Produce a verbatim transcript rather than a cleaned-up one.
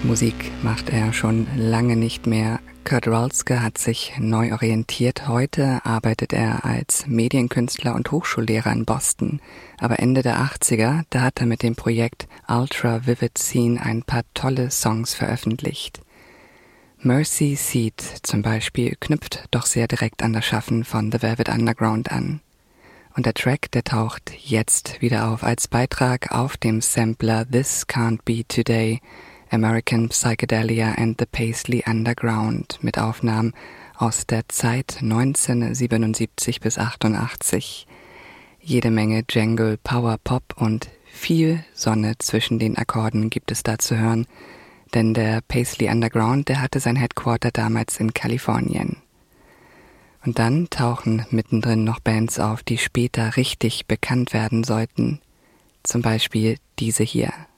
Musik macht er schon lange nicht mehr. Kurt Ralske hat sich neu orientiert. Heute arbeitet er als Medienkünstler und Hochschullehrer in Boston. Aber Ende der achtziger, da hat er mit dem Projekt Ultra Vivid Scene ein paar tolle Songs veröffentlicht. Mercy Seat zum Beispiel knüpft doch sehr direkt an das Schaffen von The Velvet Underground an. Und der Track, der taucht jetzt wieder auf als Beitrag auf dem Sampler This Can't Be Today, American Psychedelia and the Paisley Underground mit Aufnahmen aus der Zeit neunzehnhundertsiebenundsiebzig bis achtundachtzig. Jede Menge Jangle, Power Pop und viel Sonne zwischen den Akkorden gibt es da zu hören, denn der Paisley Underground, der hatte sein Headquarter damals in Kalifornien. Und dann tauchen mittendrin noch Bands auf, die später richtig bekannt werden sollten. Zum Beispiel diese hier.